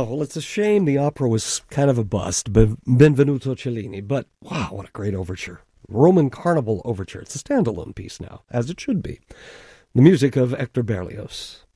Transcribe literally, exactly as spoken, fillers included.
well, it's a shame the opera was kind of a bust, Benvenuto Cellini, but wow, what a great overture. Roman Carnival Overture. It's a standalone piece now, as it should be. The music of Hector Berlioz.